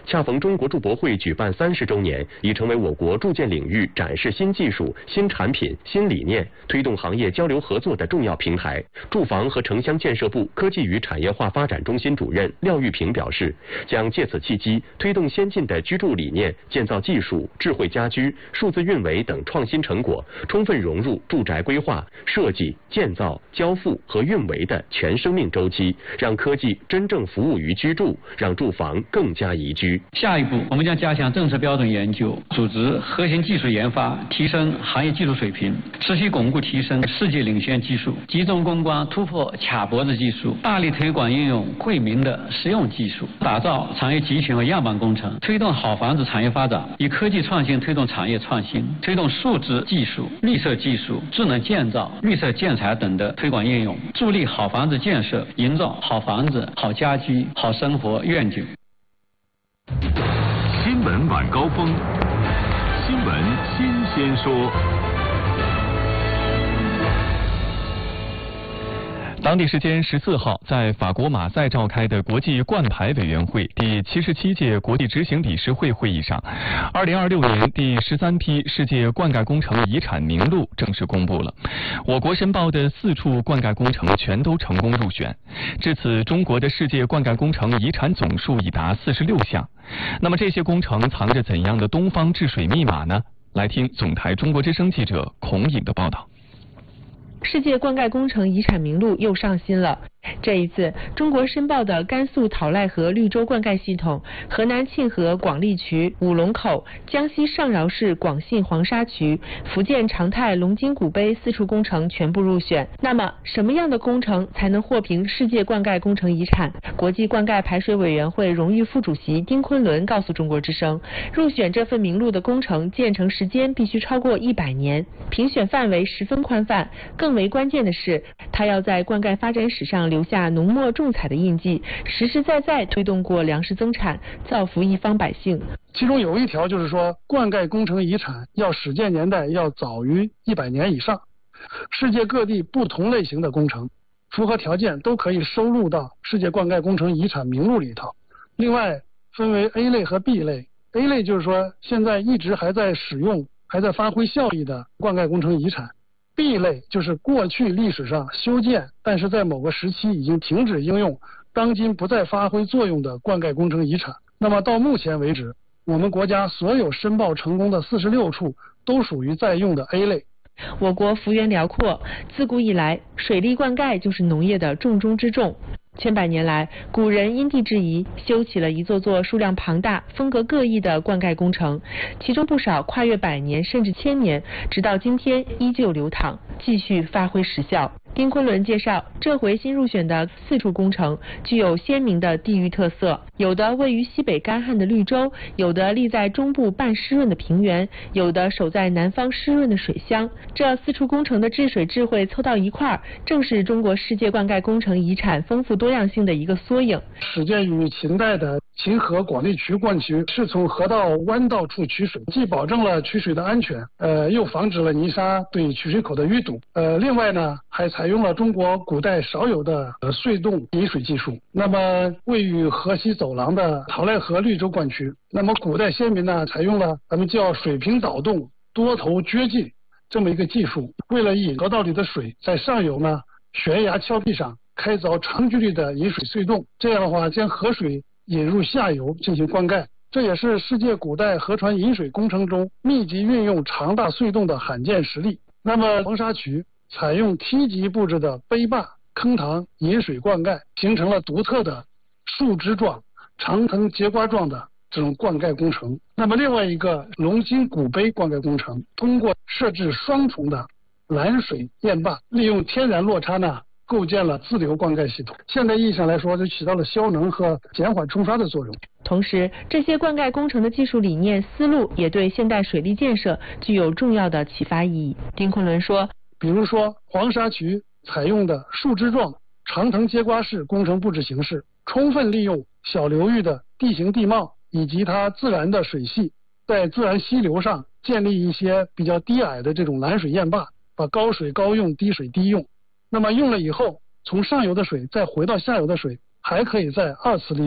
恰逢中国筑博会举办30周年，已成为我国筑建领域展示新技术、新产品、新理念，推动行业交流合作的重要平台。住房和城乡建设部科技与产业化发展中心主任廖玉平表示，将借此契机，推动先进的居住理念、建造技术、智慧家居、数字运维等创新成果，充分融入住宅规划、设计、建造、交付和运维的全生命周期，让科技真正服务于居住，让住房更加宜居。 下一步，我们将加强政策标准研究，组织核心技术研发，提升行业技术水平，持续巩固提升世界领先技术，集中攻关突破卡脖子技术，大力推广应用惠民的实用技术，打造产业集群和样板工程，推动好房子产业发展，以科技创新推动产业创新，推动数字技术、绿色技术、智能建造、绿色建材等的推广应用，助力好房子建设，营造好房子、好家居、好生活愿景。 新闻晚高峰，新闻新鲜说。 当地时间14号，在法国马赛召开的国际冠牌委员会第77届国际执行理事会会议上，2026年第13批世界灌溉工程遗产名录正式公布了。我国申报的4处灌溉工程全都成功入选，至此，中国的世界灌溉工程遗产总数已达46项。那么这些工程藏着怎样的东方治水密码呢？来听总台中国之声记者孔颖的报道。 世界灌溉工程遗产名录又上新了。这一次，中国申报的甘肃讨赖河绿洲灌溉系统、河南沁河广利渠五龙口、江西上饶市广信黄沙渠、福建长泰龙津古碑4处工程全部入选。那么，什么样的工程才能获评世界灌溉工程遗产？国际灌溉排水委员会荣誉副主席丁昆仑告诉中国之声，入选这份名录的工程建成时间必须超过100年，评选范围十分宽泛。更为关键的是，它要在灌溉发展史上留下浓墨重彩的印记，实实在在推动过粮食增产，造福一方百姓。 其中有一条就是说，灌溉工程遗产要始建年代要早于100年以上。世界各地不同类型的工程，符合条件都可以收录到世界灌溉工程遗产名录里头。另外分为 A 类和 B 类。A 类就是说现在一直还在使用、还在发挥效益的灌溉工程遗产。B 类就是过去历史上修建，但是在某个时期已经停止应用，当今不再发挥作用的灌溉工程遗产。那么到目前为止，我们国家所有申报成功的46处都属于在用的 A 类。 我国幅员辽阔，自古以来，水利灌溉就是农业的重中之重。千百年来，古人因地制宜，修起了一座座数量庞大、风格各异的灌溉工程，其中不少跨越100年甚至1000年，直到今天依旧流淌，继续发挥实效。丁昆仑介绍，这回新入选的4处工程具有鲜明的地域特色，有的位于西北干旱的绿洲，有的立在中部半湿润的平原，有的守在南方湿润的水乡。这4处工程的治水智慧凑到一块儿，正是中国世界灌溉工程遗产丰富多样性的一个缩影。 始建于秦代的秦河广利渠灌渠是从河道弯道处取水，既保证了取水的安全，又防止了泥沙对取水口的淤堵。另外呢，还采用了中国古代少有的隧洞引水技术。那么位于河西走廊的讨赖河绿洲灌渠，那么古代先民呢采用了咱们叫水平导洞多头掘进这么一个技术，为了引河道里的水，在上游呢悬崖峭壁上开凿长距离的引水隧洞，这样的话将河水引入下游进行灌溉。这也是世界古代河船引水工程中密集运用长大隧洞的罕见实例。那么黄沙渠采用梯级布置的碑坝、坑塘引水灌溉，形成了独特的树枝状、长藤节瓜状的这种灌溉工程。那么另外一个龙津古碑灌溉工程，通过设置双重的拦水堰坝，利用天然落差呢，构建了自流灌溉系统。现代意义上来说，就起到了消能和减缓冲刷的作用。 同时，这些灌溉工程的技术理念思路也对现代水利建设具有重要的启发意义。丁昆仑说， 比如说黄沙渠采用的树枝状长藤节瓜式工程布置形式，充分利用小流域的地形地貌以及它自然的水系，在自然溪流上建立一些比较低矮的这种拦水堰坝，把高水高用，低水低用。那么用了以后，从上游的水再回到下游的水，还可以再2次利用，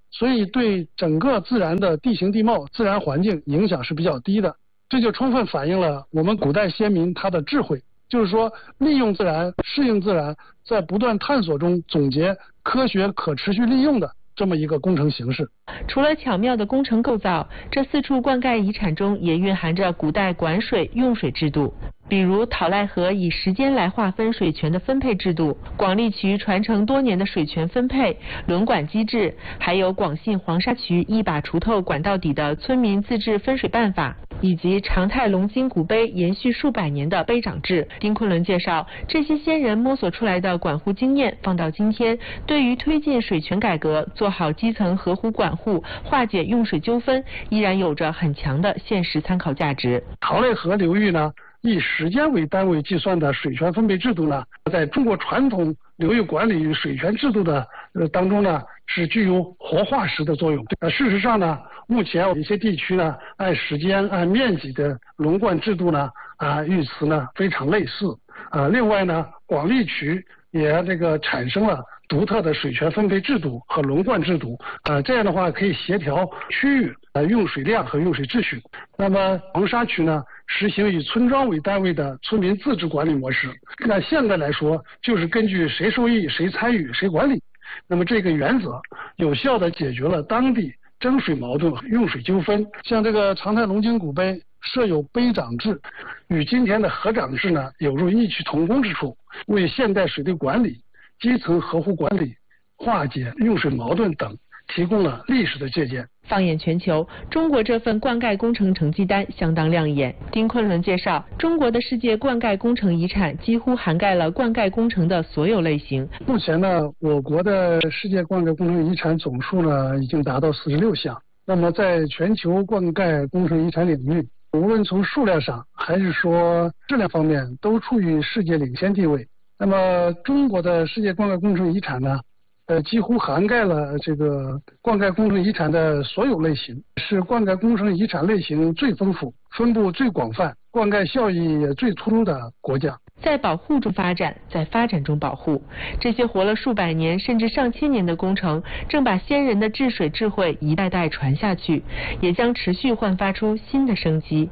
所以对整个自然的地形地貌、自然环境影响是比较低的。这就充分反映了我们古代先民他的智慧，就是说利用自然、适应自然，在不断探索中总结科学可持续利用的这么一个工程形式。 除了巧妙的工程构造，这4处灌溉遗产中也蕴含着古代管水用水制度，比如讨赖河以时间来划分水权的分配制度，广利渠传承多年的水权分配轮管机制，还有广信黄沙渠一把锄头管到底的村民自治分水办法，以及长泰龙筋古碑延续数百年的碑长制。丁昆仑介绍，这些先人摸索出来的管护经验放到今天，对于推进水权改革、做好基层河湖管护、化解用水纠纷，依然有着很强的现实参考价值。 讨赖河流域呢，以时间为单位计算的水权分配制度呢，在中国传统流域管理与水权制度的当中呢，是具有活化石的作用。事实上呢，目前有一些地区呢，按时间、按面积的轮灌制度呢，与此呢非常类似。另外呢，广利渠也产生了独特的水权分配制度和轮灌制度，这样的话可以协调区域用水量和用水秩序。那么黄沙渠呢，实行以村庄为单位的村民自治管理模式。那现在来说，就是根据谁受益、谁参与、谁管理。那么这个原则有效地解决了当地争水矛盾和用水纠纷。像这个长泰龙筋古碑设有碑长制，与今天的河长制呢有着异曲同工之处，为现代水利管理、基层河湖管理、化解用水矛盾等提供了历史的借鉴。 放眼全球，中国这份灌溉工程成绩单相当亮眼。丁昆仑介绍，中国的世界灌溉工程遗产几乎涵盖了灌溉工程的所有类型。 目前呢，我国的世界灌溉工程遗产总数呢已经达到46项。那么在全球灌溉工程遗产领域，无论从数量上还是说质量方面，都处于世界领先地位。那么中国的世界灌溉工程遗产呢，几乎涵盖了这个灌溉工程遗产的所有类型，是灌溉工程遗产类型最丰富、分布最广泛、灌溉效益也最突出的国家。 在保护中发展，在发展中保护，这些活了数百年甚至上千年的工程，正把先人的治水智慧一代代传下去，也将持续焕发出新的生机。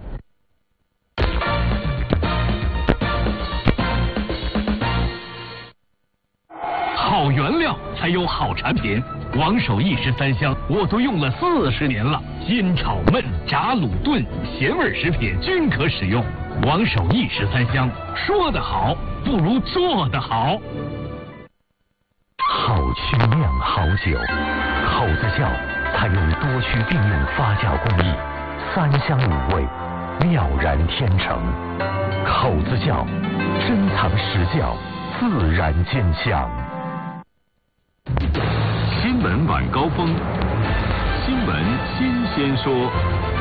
好原料才有好产品，王守义13香我都用了40年了，煎炒焖炸卤炖咸味食品均可使用。王守义13香，说得好不如做得好。 好曲酿好酒，口子窖采用多区并用发酵工艺，3香5味，妙然天成。口子窖珍藏实窖，自然见香。 新闻晚高峰，新闻新鲜说。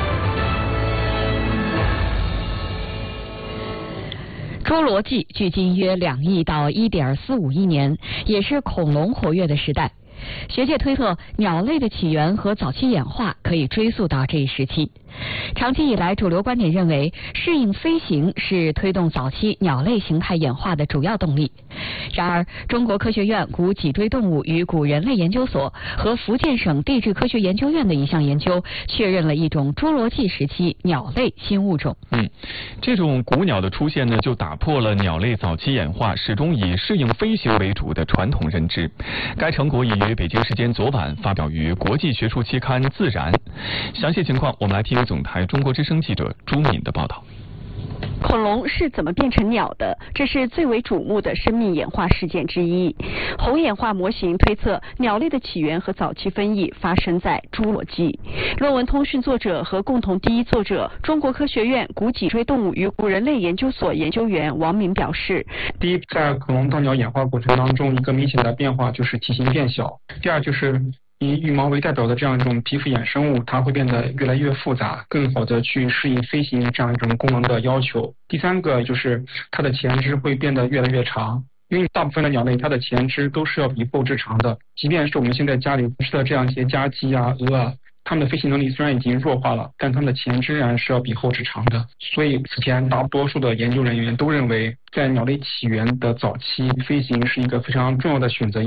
侏罗纪距今约2亿到1.45亿年，也是恐龙活跃的时代。学界推测，鸟类的起源和早期演化可以追溯到这一时期。长期以来，主流观点认为，适应飞行是推动早期鸟类形态演化的主要动力。然而，中国科学院古脊椎动物与古人类研究所和福建省地质科学研究院的一项研究确认了一种侏罗纪时期鸟类新物种。 这种古鸟的出现呢，就打破了鸟类早期演化始终以适应飞行为主的传统认知。该成果已于北京时间昨晚发表于国际学术期刊《自然》。详细情况，我们来听总台中国之声记者朱敏的报道。 恐龙是怎么变成鸟的？这是最为瞩目的生命演化事件之一。猴演化模型推测，鸟类的起源和早期分异发生在侏罗纪。论文通讯作者和共同第一作者，中国科学院古脊椎动物与古人类研究所研究员王明表示： 第一，在恐龙到鸟演化过程当中，一个明显的变化就是体型变小；第二，就是以羽毛为代表的这样一种皮肤衍生物，它会变得越来越复杂，更好的去适应飞行这样一种功能的要求。第三个就是它的前肢会变得越来越长，因为大部分的鸟类它的前肢都是要比后肢长的，即便是我们现在家里吃的这样一些家鸡啊、鹅啊，它们的飞行能力虽然已经弱化了，但它们的前肢仍然是要比后肢长的。所以此前大多数的研究人员都认为，在鸟类起源的早期，飞行是一个非常重要的选择压力。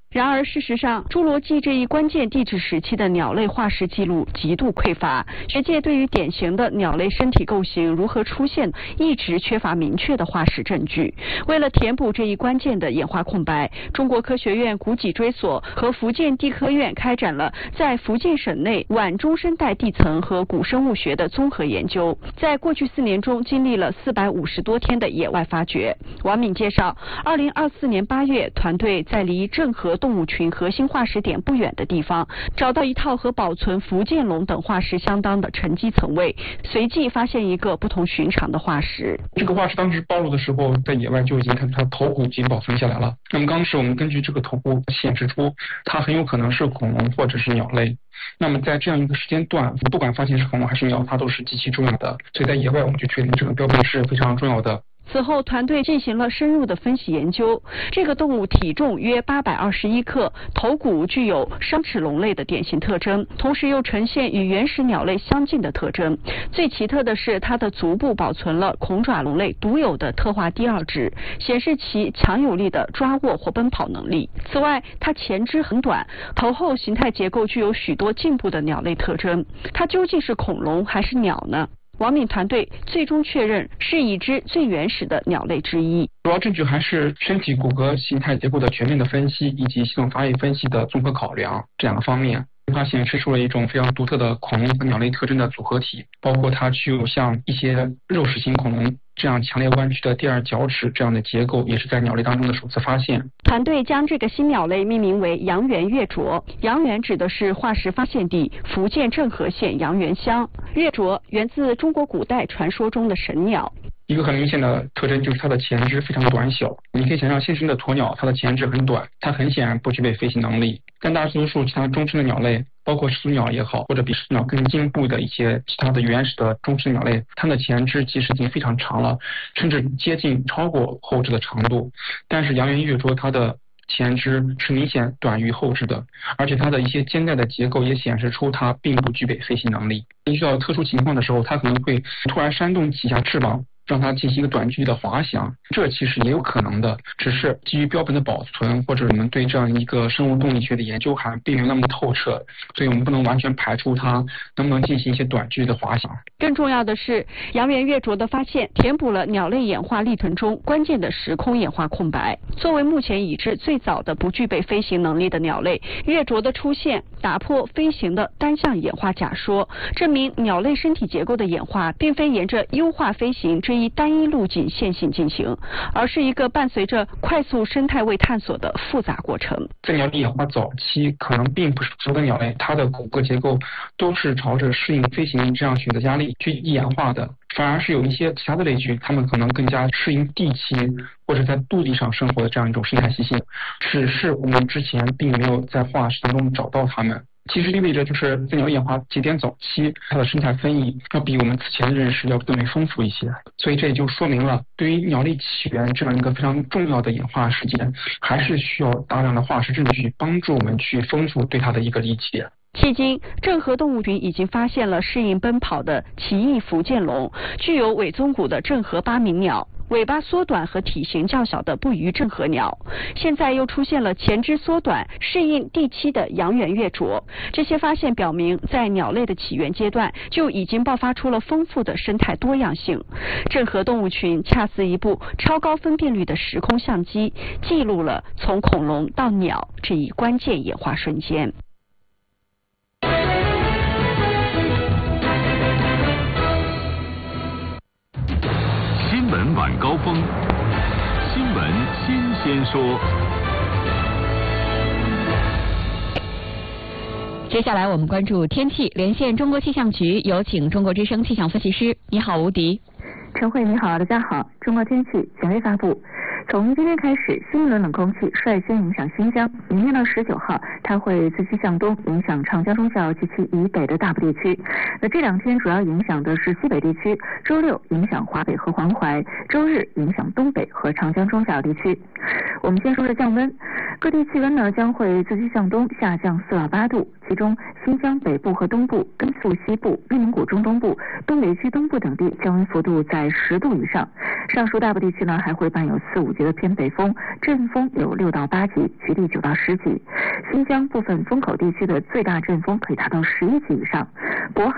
然而，事实上，侏罗纪这一关键地质时期的鸟类化石记录极度匮乏，学界对于典型的鸟类身体构型如何出现，一直缺乏明确的化石证据。为了填补这一关键的演化空白，中国科学院古脊椎所和福建地科院开展了在福建省内晚中生代地层和古生物学的综合研究，在过去4年中经历了450多天的野外发掘。王敏介绍，2024年8月，团队在离郑和动物群核心化石点不远的地方，找到一套和保存福建龙等化石相当的沉积层位，随即发现一个不同寻常的化石。 这个化石当时暴露的时候，在野外就已经看它头骨已经保存下来了。那么当时我们根据这个头骨显示出，它很有可能是恐龙或者是鸟类。那么在这样一个时间段，不管发现是恐龙还是鸟，它都是极其重要的。所以在野外我们就确定这个标本是非常重要的。 此后，团队进行了深入的分析研究。这个动物体重约821克，头骨具有双齿龙类的典型特征，同时又呈现与原始鸟类相近的特征。最奇特的是，它的足部保存了恐爪龙类独有的特化第二趾，显示其强有力的抓握或奔跑能力。此外，它前肢很短，头后形态结构具有许多进步的鸟类特征。它究竟是恐龙还是鸟呢？王敏团队最终确认是已知最原始的鸟类之一。 主要证据还是身体骨骼形态结构的全面的分析，以及系统发育分析的综合考量这2个方面。发现吃出了一种非常独特的恐龙和鸟类特征的组合体，包括它具有像一些肉食型恐龙这样强烈弯曲的第二脚趾这样的结构，也是在鸟类当中的首次发现。 团队将这个新鸟类命名为阳原月啄，阳原指的是化石发现地福建郑和县阳原乡，月啄源自中国古代传说中的神鸟。 一个很明显的特征就是它的前肢非常短小，你可以想象现生的鸵鸟，它的前肢很短，它很显然不具备飞行能力。但大多数其他中生的鸟类，包括始祖鸟也好，或者比始祖鸟更进步的一些其他的原始的中生鸟类，它的前肢其实已经非常长了，甚至接近超过后肢的长度。但是阳原月啄它的前肢是明显短于后肢的，而且它的一些肩带的结构也显示出它并不具备飞行能力。遇到特殊情况的时候，它可能会突然扇动几下翅膀，让它进行一个短距离的滑翔，这其实也有可能的，只是基于标本的保存或者我们对这样一个生物动力学的研究还并没有那么透彻，所以我们不能完全排除它能不能进行一些短距离的滑翔。 更重要的是，阳原月啄的发现填补了鸟类演化历程中关键的时空演化空白。作为目前已知最早的不具备飞行能力的鸟类，月啄的出现打破飞行的单向演化假说，证明鸟类身体结构的演化并非沿着优化飞行这一单一路径线性进行，而是一个伴随着快速生态位探索的复杂过程。 在鸟类演化早期，可能并不是所有的鸟类它的骨骼结构都是朝着适应飞行这样选择压力去演化的，反而是有一些其他的类群，它们可能更加适应地栖或者在陆地上生活的这样一种生态习性，只是我们之前并没有在化石当中找到它们。其实意味着就是在鸟类演化节点早期，它的生态分异要比我们此前的认识要更为丰富一些，所以这也就说明了对于鸟类起源这样一个非常重要的演化事件，还是需要大量的化石证据帮助我们去丰富对它的一个理解。 迄今，郑和动物群已经发现了适应奔跑的奇异福建龙，具有尾宗骨的郑和八鸣鸟，尾巴缩短和体型较小的不虞郑和鸟，现在又出现了前肢缩短、适应地栖的阳原月啄。这些发现表明，在鸟类的起源阶段就已经爆发出了丰富的生态多样性。郑和动物群恰似一部超高分辨率的时空相机，记录了从恐龙到鸟这一关键演化瞬间。 新闻晚高峰，新闻新鲜说。 接下来我们关注天气，连线中国气象局，有请中国之声气象分析师。你好，吴迪。 陈慧，你好，大家好。中国天气权威发布。从今天开始，新一轮冷空气率先影响新疆，明天到19号，它会自西向东影响长江中小及其以北的大部地区。那这2天主要影响的是西北地区，周六影响华北和黄淮，周日影响东北和长江中小地区。我们先说说降温，各地气温呢将会自西向东下降4到8度， 其中新疆北部和东部、甘肃西部、内蒙古中东部、东北区东部等地降温幅度在10度以上。上述大部地区呢还会伴有4、5级的偏北风，阵风有6到8级，局地9到10级。新疆部分风口地区的最大阵风可以达到11级以上。渤海